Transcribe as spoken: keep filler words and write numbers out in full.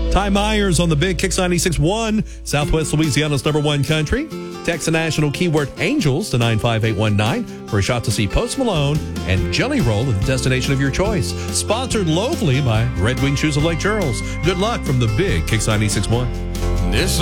Ty Myers on the Big Kicks ninety-six point one, Southwest Louisiana's number one country. Text the national keyword ANGELS to nine five eight one nine for a shot to see Post Malone and Jelly Roll at the destination of your choice. Sponsored locally by Red Wing Shoes of Lake Charles. Good luck from the Big Kicks ninety-six point one. This